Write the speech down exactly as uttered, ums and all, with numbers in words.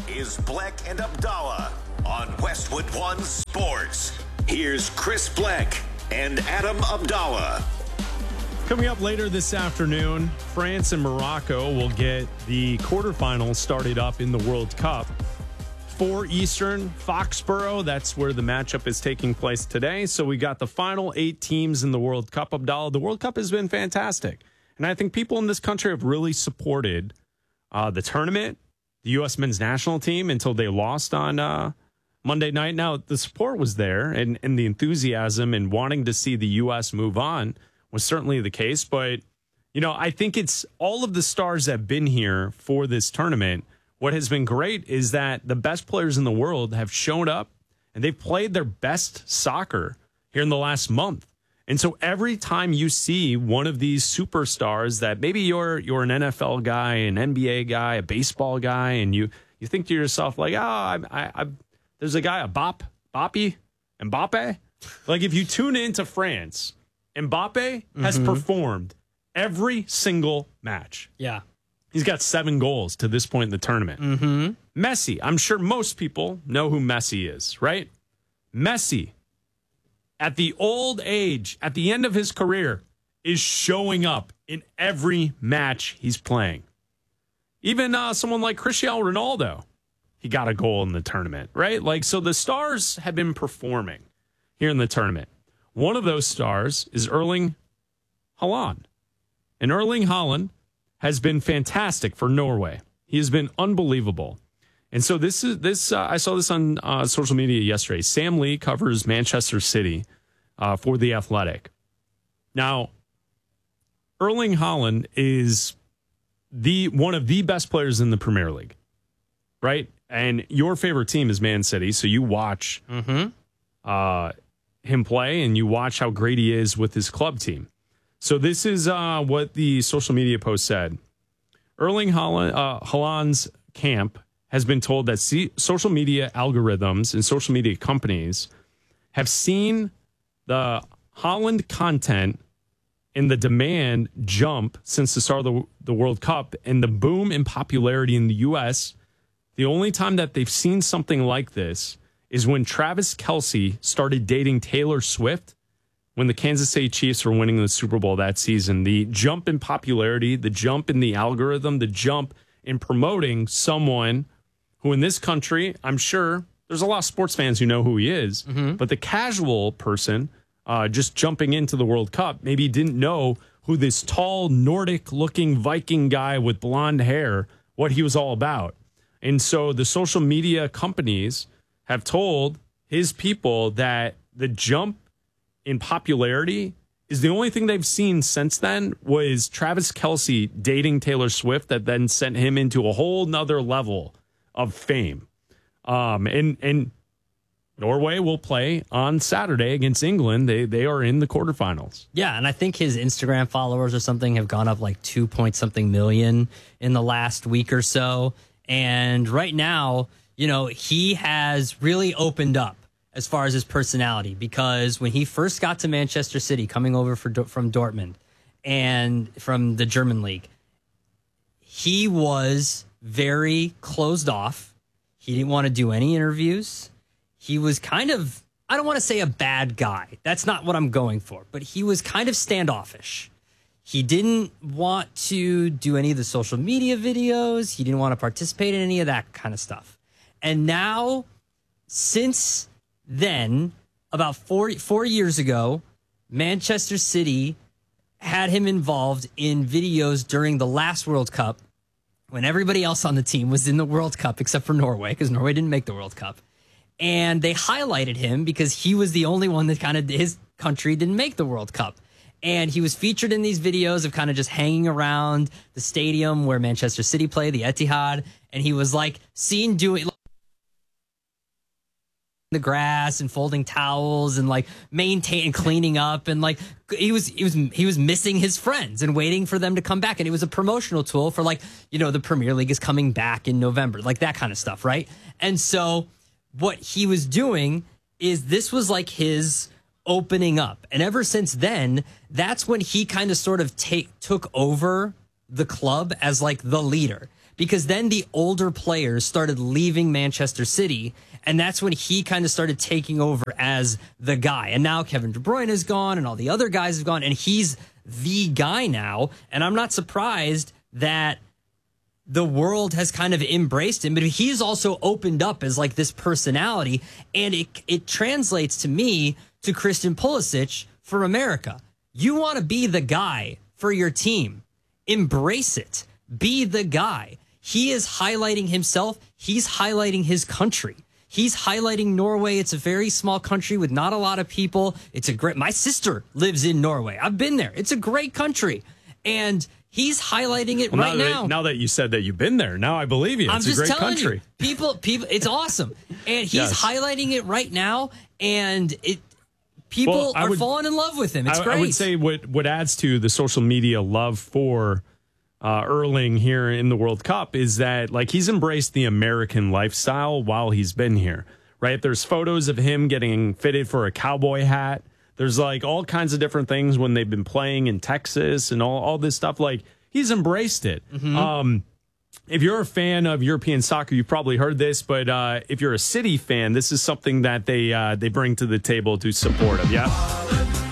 is Bleck and Abdallah on Westwood One Sports. Here's Chris Bleck and Adam Abdallah. Coming up later this afternoon, France and Morocco will get the quarterfinals started up in the World Cup. four Eastern, Foxborough, that's where the matchup is taking place today. So we got the final eight teams in the World Cup. Abdallah, the World Cup has been fantastic. And I think people in this country have really supported uh, the tournament, the U S men's national team, until they lost on uh, Monday night. Now, the support was there, and, and the enthusiasm and wanting to see the U S move on was certainly the case. But, you know, I think it's all of the stars that have been here for this tournament. What has been great is that the best players in the world have shown up and they've played their best soccer here in the last month. And so every time you see one of these superstars that maybe you're you're an N F L guy, an N B A guy, a baseball guy, and you you think to yourself like, oh, I, I, I there's a guy, a Bop, Boppy, Mbappe. Like if you tune into France, Mbappe mm-hmm. has performed every single match. Yeah. He's got seven goals to this point in the tournament. Mm-hmm. Messi, I'm sure most people know who Messi is, right? Messi, at the old age, at the end of his career, is showing up in every match he's playing. Even uh, someone like Cristiano Ronaldo, he got a goal in the tournament, right? Like, so the stars have been performing here in the tournament. One of those stars is Erling Haaland. And Erling Haaland has been fantastic for Norway. He has been unbelievable. And so this is this. Uh, I saw this on uh, social media yesterday. Sam Lee covers Manchester City uh, for The Athletic. Now, Erling Haaland is the one of the best players in the Premier League, right? And your favorite team is Man City, so you watch mm-hmm. uh, him play and you watch how great he is with his club team. So this is uh, what the social media post said. Erling Haaland, uh, Haaland's camp has been told that C- social media algorithms and social media companies have seen the Haaland content and the demand jump since the start of the, the World Cup and the boom in popularity in the U S. The only time that they've seen something like this is when Travis Kelce started dating Taylor Swift. When the Kansas City Chiefs were winning the Super Bowl that season, the jump in popularity, the jump in the algorithm, the jump in promoting someone who in this country, I'm sure there's a lot of sports fans who know who he is, mm-hmm. but the casual person uh, just jumping into the World Cup maybe didn't know who this tall Nordic-looking Viking guy with blonde hair, what he was all about. And so the social media companies have told his people that the jump in popularity is the only thing they've seen since then was Travis Kelce dating Taylor Swift that then sent him into a whole nother level of fame. Um, and, and Norway will play on Saturday against England. They they are in the quarterfinals. Yeah, and I think his Instagram followers or something have gone up like two point something million in the last week or so. And right now, you know, he has really opened up as far as his personality, because when he first got to Manchester City, coming over for, from Dortmund and from the German league, he was very closed off. He didn't want to do any interviews. He was kind of, I don't want to say a bad guy. That's not what I'm going for, but he was kind of standoffish. He didn't want to do any of the social media videos. He didn't want to participate in any of that kind of stuff. And now, since then, about four four years ago, Manchester City had him involved in videos during the last World Cup when everybody else on the team was in the World Cup except for Norway, because Norway didn't make the World Cup. And they highlighted him because he was the only one that kind of, his country didn't make the World Cup. And he was featured in these videos of kind of just hanging around the stadium where Manchester City play, the Etihad. And he was like seen doing the grass and folding towels and like maintaining cleaning up, and like he was he was he was missing his friends and waiting for them to come back, and it was a promotional tool for, like, you know, the Premier League is coming back in November, like that kind of stuff, right? And so what he was doing is this was like his opening up, and ever since then, that's when he kind of sort of take took over the club as like the leader. because then the older players started leaving Manchester City, and that's when he kind of started taking over as the guy. And now Kevin De Bruyne is gone, and all the other guys have gone, and he's the guy now. And I'm not surprised that the world has kind of embraced him, but he's also opened up as like this personality, and it it translates to me to Christian Pulisic for America. You want to be the guy for your team. Embrace it. Be the guy. He is highlighting himself. He's highlighting his country. He's highlighting Norway. It's a very small country with not a lot of people. It's a great, my sister lives in Norway. I've been there. It's a great country. And he's highlighting it well, right now. now. That, now that you said that you've been there, now I believe you. It's I'm a just great telling country. You, people, people, it's awesome. And he's Yes. highlighting it right now. And it, people Well, I are would- falling in love with him. It's I, great. I would say what, what adds to the social media love for uh, Erling here in the World Cup is that like he's embraced the American lifestyle while he's been here, right? There's photos of him getting fitted for a cowboy hat. There's like all kinds of different things when they've been playing in Texas and all, all this stuff. Like he's embraced it. Mm-hmm. Um, if you're a fan of European soccer, you've probably heard this, but uh, if you're a City fan, this is something that they uh, they bring to the table to support him. Yeah.